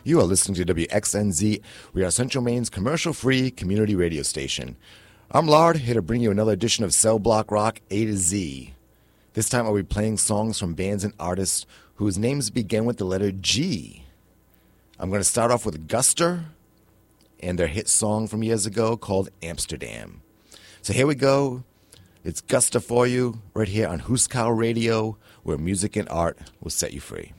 You are listening to WXNZ. We are Central Maine's commercial-free community radio station. I'm Lard, here to bring you another edition of Cell Block Rock A to Z. This time I'll be playing songs from bands and artists whose names begin with the letter G. I'm going to start off with Guster and their hit song from years ago called Amsterdam. So here we go. It's Guster for you right here on Hooskow Radio, where music and art will set you free.